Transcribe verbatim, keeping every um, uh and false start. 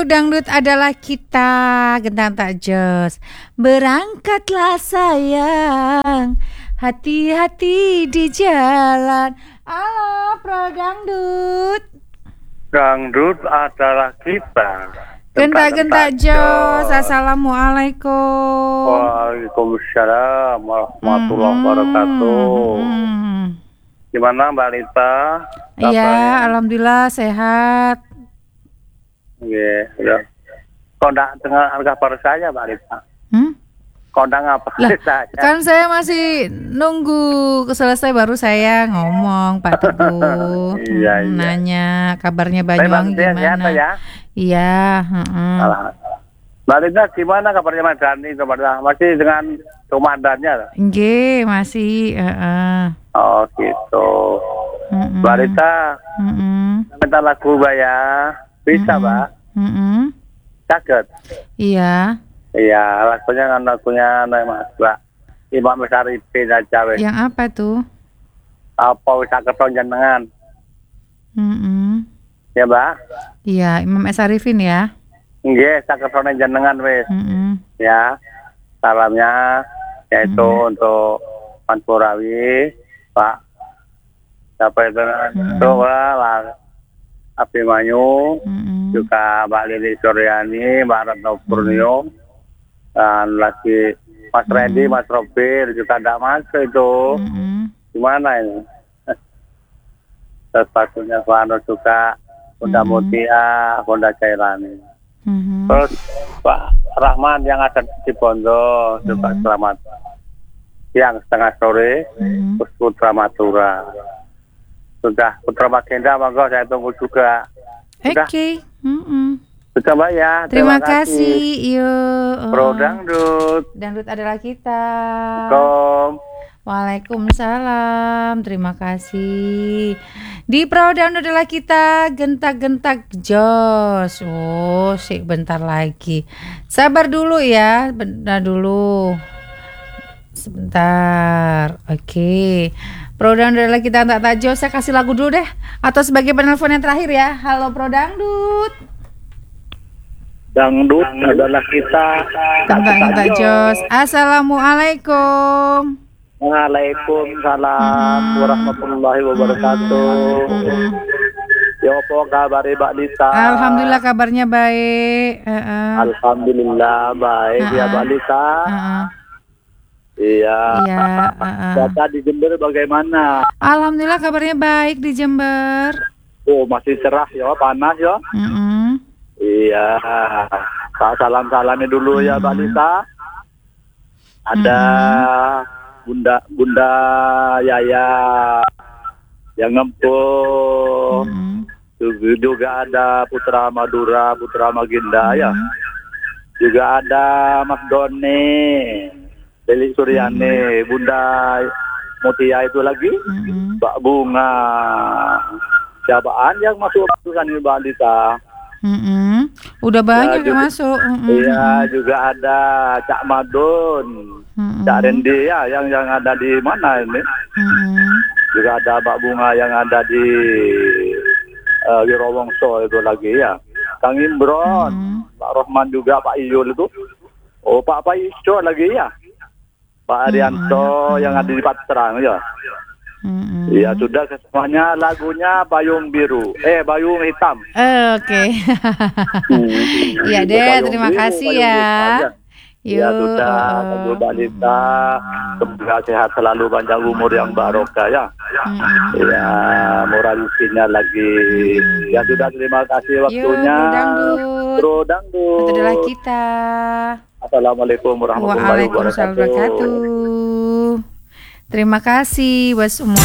Dangdut adalah kita, Gentang tak jos. Berangkatlah sayang, hati-hati di jalan. Halo Pro Dangdut. Dangdut adalah kita. Gentak-gentak jos. Assalamualaikum. Waalaikumsalam warahmatullahi Hmm, wabarakatuh. hmm. Gimana Mbak Lita? Iya, alhamdulillah sehat. Iya, udah. Kok enggak dengar kabar saya Mbak Lita? Hmm? Kok enggak ngapain Lah, saya? kan saya masih nunggu selesai baru saya ngomong Pak Teguh. Iya, Hmm, iya. nanya kabarnya Saya Banyuwangi Bang Sehat gimana? ya. Iya, heeh. Alhamdulillah. Mbak Lita gimana kabarnya Mas Dani? Masih dengan komandannya? Nggih, masih heeh. Oh gitu. Heeh. Mbak Lita Heeh. minta lagu Mbak ya. Bisa Mm-mm. Mbak? Heeh. Caket. Iya. Iya, lagunya kan lagunya Nay Mas Mbak. Imam Syarifin aja wes. Yang apa tuh? Apa wis caketon jenengan? Heeh. Ya, Mbak. Iya, Imam S. Arifin ya. Nggih, caketon jenengan wes. Heeh. Ya. Salamnya yaitu Hmm. untuk Mas Purawi, Pak. Sampai dengan Hmm. itu lah Abimanyu, Heeh. juga Mbak Lili Suryani, Mbak Retno Purnio, dan lagi Mas Randy, Mas Robir juga tidak masuk itu. Heeh. Gimana ini? Sepatunya Fano juga, Bunda Hmm. Mutia, Bunda Cairani. Heeh. Terus Pak Rahman yang ada di Bondo juga Hmm. selamat siang setengah sore. Heeh. Terus Putra Matura. Sudah Putra Magenda, monggo saya tunggu juga. Sudah, Oke. Heeh. sudah Mbak ya. Terima kasih. Yuk. Pro Dangdut. Dangdut adalah kita. Kom. Waalaikumsalam. Terima kasih. Di Pro Dangdut adalah kita, gentak-gentak jos. Oh, sih bentar lagi. Sabar dulu ya, bentar dulu. Sebentar. Oke. Pro Dangdut adalah kita, tak tak jos. Saya kasih lagu dulu deh. Atau sebagai penelpon yang terakhir ya. Halo Pro Dangdut. Dangdut adalah kita. Gentak-gentak jos. Assalamualaikum. Waalaikumsalam Hmm. warahmatullahi wabarakatuh. Hmm. Ya apa kabar Mbak Lita? Alhamdulillah kabarnya baik. Heeh. Alhamdulillah baik ya Mbak Lita. Heeh. Iya. Iya, heeh. Data di Jember bagaimana? Alhamdulillah kabarnya baik di Jember. Oh masih cerah ya, panas ya. Heeh. Iya. Salam-salamnya dulu ya Mbak Lita. Ada Bunda Bunda Yaya yang ngempuh. Heeh. Juga, juga ada Putra Madura, Putra Magenda ya. Juga ada Mas Doni, Lili Suryani, Bunda Mutia itu lagi, Heeh. Mbak Bunga. Siapaan yang masuk kan ini Mbak Lita? Heeh. Udah banyak Ya, yang juga- masuk. Heeh. Iya, juga ada Cak Madun, Heeh. Cak Rendi ya, yang yang ada di mana ini? Heeh. Juga ada Mbak Bunga yang ada di uh, Wirowongso itu lagi ya. Kang Imron, Hmm. Pak Rohman juga, Pak Iyul itu. Oh, Pak Pak Ijo lagi ya. Pak Arianto yang ada di Patrang ya. Heeh. Iya, sudah semuanya lagunya Payung Biru. Eh, Payung Hitam. Oke. Iya deh, Payung terima Biru, kasih Payung ya. Hitam aja. Ya Yuk. sudah, Tunggu Mbak Lita. Semoga sehat selalu, panjang umur yang barokah ya. Heeh. Ya, murah rezekinya lagi. Ya sudah, terima kasih Yuk, waktunya. Pro Dangdut. Pro Dangdut. Itu adalah kita. Assalamualaikum warahmatullahi Waalaikumsalam wabarakatuh. wabarakatuh. Terima kasih buat semua.